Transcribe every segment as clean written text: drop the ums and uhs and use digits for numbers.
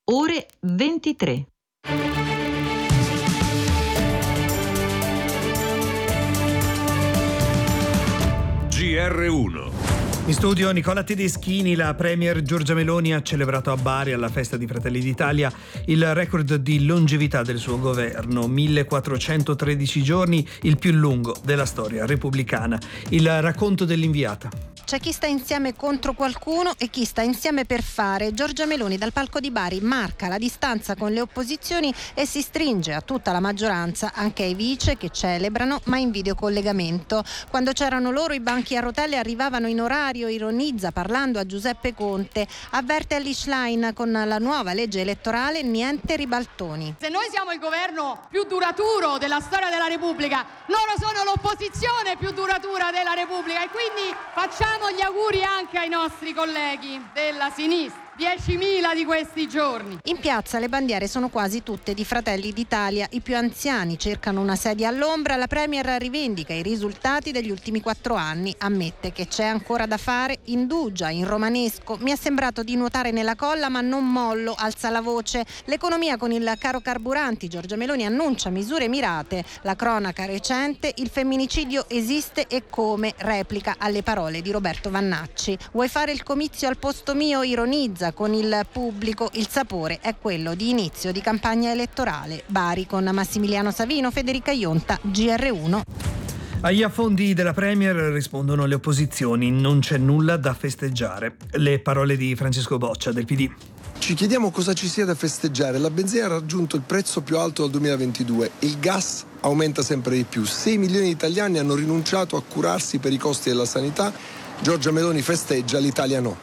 ore 23. GR1. In studio Nicola Tedeschini. La premier Giorgia Meloni ha celebrato a Bari, alla festa di Fratelli d'Italia, il record di longevità del suo governo, 1413 giorni, il più lungo della storia repubblicana. Il racconto dell'inviata. C'è chi sta insieme contro qualcuno e chi sta insieme per fare. Giorgia Meloni dal palco di Bari marca la distanza con le opposizioni e si stringe a tutta la maggioranza, anche ai vice che celebrano ma in videocollegamento. Quando c'erano loro i banchi a rotelle arrivavano in orario, ironizza parlando a Giuseppe Conte, avverte all'Ishline con la nuova legge elettorale niente ribaltoni. Se noi siamo il governo più duraturo della storia della Repubblica, loro sono l'opposizione più duratura della Repubblica e quindi facciamo gli auguri anche ai nostri colleghi della sinistra. 10.000 di questi giorni. In piazza le bandiere sono quasi tutte di Fratelli d'Italia. I più anziani cercano una sedia all'ombra. La premier rivendica i risultati degli ultimi 4 anni. Ammette che c'è ancora da fare. Indugia in romanesco. Mi è sembrato di nuotare nella colla ma non mollo. Alza la voce. L'economia con il caro carburanti. Giorgia Meloni annuncia misure mirate. La cronaca recente. Il femminicidio esiste e come. Replica alle parole di Roberto Vannacci. Vuoi fare il comizio al posto mio? Ironizza con il pubblico. Il sapore è quello di inizio di campagna elettorale. Bari con Massimiliano Savino, Federica Ionta, GR1. Agli affondi della premier rispondono le opposizioni. Non c'è nulla da festeggiare. Le parole di Francesco Boccia del PD. Ci chiediamo cosa ci sia da festeggiare. La benzina ha raggiunto il prezzo più alto dal 2022. Il gas aumenta sempre di più. 6 milioni di italiani hanno rinunciato a curarsi per i costi della sanità. Giorgia Meloni festeggia, l'Italia no.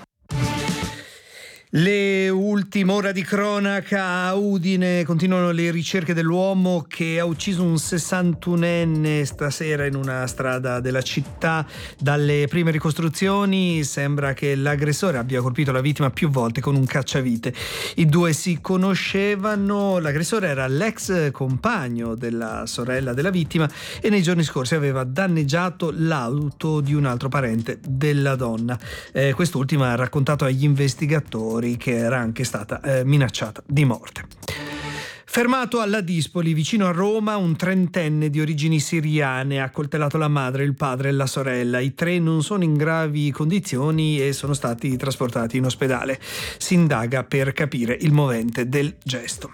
Le ultime ore di cronaca a Udine. Continuano le ricerche dell'uomo che ha ucciso un 61enne stasera in una strada della città. Dalle prime ricostruzioni sembra che l'aggressore abbia colpito la vittima più volte con un cacciavite. I due si conoscevano. L'aggressore era l'ex compagno della sorella della vittima e nei giorni scorsi aveva danneggiato l'auto di un altro parente della donna. Quest'ultima ha raccontato agli investigatori che era anche stata minacciata di morte. Fermato alla Dispoli, vicino a Roma, un 30enne di origini siriane ha accoltellato la madre, il padre e la sorella. I 3 non sono in gravi condizioni e sono stati trasportati in ospedale. Si indaga per capire il movente del gesto.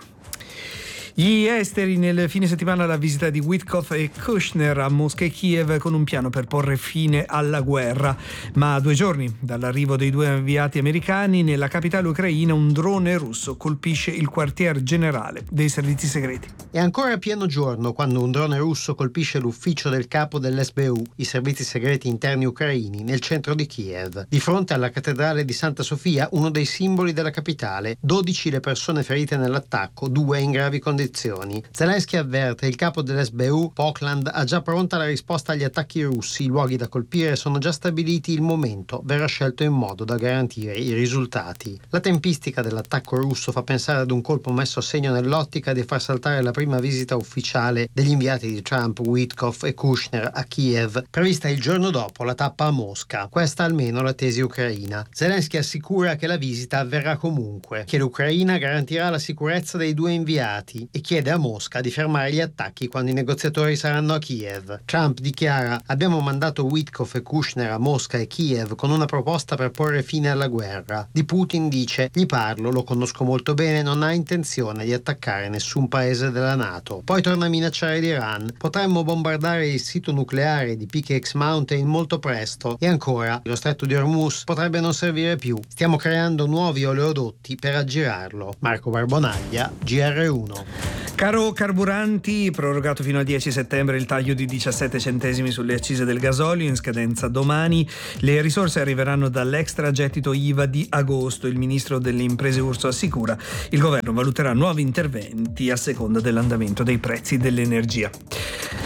Gli esteri nel fine settimana alla visita di Witkoff e Kushner a Mosca e Kiev con un piano per porre fine alla guerra. Ma a 2 giorni dall'arrivo dei 2 inviati americani nella capitale ucraina un drone russo colpisce il quartier generale dei servizi segreti. È ancora pieno giorno quando un drone russo colpisce l'ufficio del capo dell'SBU, i servizi segreti interni ucraini, nel centro di Kiev. Di fronte alla cattedrale di Santa Sofia, uno dei simboli della capitale. 12 le persone ferite nell'attacco, 2 in gravi condizioni. Zelensky avverte il capo dell'SBU, Pokland, ha già pronta la risposta agli attacchi russi. I luoghi da colpire sono già stabiliti, il momento verrà scelto in modo da garantire i risultati. La tempistica dell'attacco russo fa pensare ad un colpo messo a segno nell'ottica di far saltare la prima visita ufficiale degli inviati di Trump, Witkoff e Kushner a Kiev, prevista il giorno dopo la tappa a Mosca. Questa almeno la tesi ucraina. Zelensky assicura che la visita avverrà comunque, che l'Ucraina garantirà la sicurezza dei 2 inviati e chiede a Mosca di fermare gli attacchi quando i negoziatori saranno a Kiev. Trump dichiara: abbiamo mandato Witkoff e Kushner a Mosca e Kiev con una proposta per porre fine alla guerra. Di Putin dice: gli parlo, lo conosco molto bene, non ha intenzione di attaccare nessun paese della NATO. Poi torna a minacciare l'Iran: potremmo bombardare il sito nucleare di PKX Mountain molto presto e ancora lo stretto di Hormuz potrebbe non servire più. Stiamo creando nuovi oleodotti per aggirarlo. Marco Barbonaglia, GR1. Caro carburanti, prorogato fino al 10 settembre il taglio di 17 centesimi sulle accise del gasolio in scadenza domani. Le risorse arriveranno dall'extragettito IVA di agosto. Il ministro delle imprese Urso assicura il governo valuterà nuovi interventi a seconda dell'andamento dei prezzi dell'energia.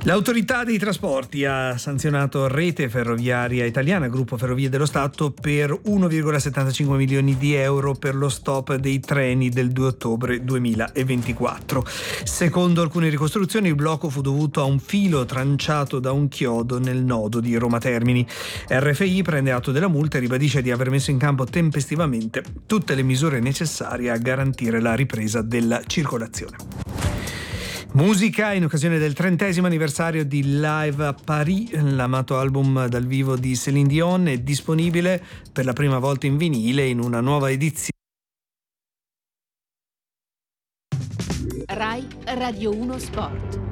L'autorità dei trasporti ha sanzionato Rete Ferroviaria Italiana, Gruppo Ferrovie dello Stato, per 1,75 milioni di euro per lo stop dei treni del 2 ottobre 2024. Secondo alcune ricostruzioni, il blocco fu dovuto a un filo tranciato da un chiodo nel nodo di Roma Termini. RFI prende atto della multa e ribadisce di aver messo in campo tempestivamente tutte le misure necessarie a garantire la ripresa della circolazione. Musica in occasione del 30° anniversario di Live a Paris. L'amato album dal vivo di Céline Dion è disponibile per la prima volta in vinile in una nuova edizione. Rai Radio 1 Sport.